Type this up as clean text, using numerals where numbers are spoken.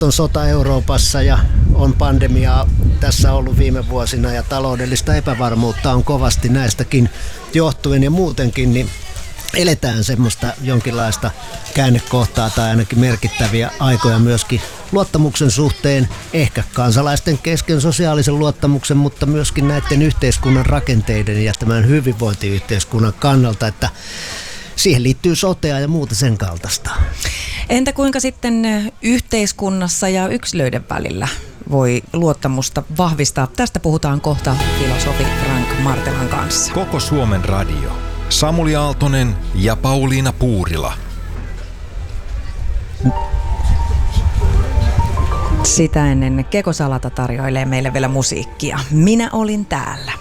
on sota Euroopassa ja on pandemiaa tässä ollut viime vuosina ja taloudellista epävarmuutta on kovasti näistäkin johtuen ja muutenkin, niin eletään semmoista jonkinlaista käännekohtaa tai ainakin merkittäviä aikoja myöskin luottamuksen suhteen, ehkä kansalaisten kesken sosiaalisen luottamuksen, mutta myöskin näiden yhteiskunnan rakenteiden ja tämän hyvinvointiyhteiskunnan kannalta, että siihen liittyy sotea ja muuta sen kaltaista. Entä kuinka sitten yhteiskunnassa ja yksilöiden välillä voi luottamusta vahvistaa? Tästä puhutaan kohta filosofi Frank Martelan kanssa. Koko Suomen radio. Samuli Aaltonen ja Pauliina Puurila. Sitä ennen Keko Salata tarjoilee meille vielä musiikkia. Minä olin täällä.